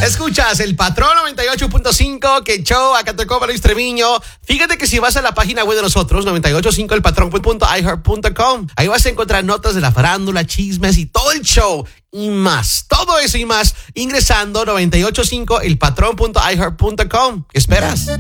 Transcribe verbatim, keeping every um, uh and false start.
Escuchas el Patrón noventa y ocho punto cinco, que show, acá te cobra Luis Treviño. Fíjate que si vas a la página web de nosotros, noventa y ocho punto cinco el patrón punto i heart punto com, ahí vas a encontrar notas de la farándula, chismes y todo el show y más. Todo eso y más ingresando noventa y ocho punto cinco el patrón punto i heart punto com. ¿Qué esperas?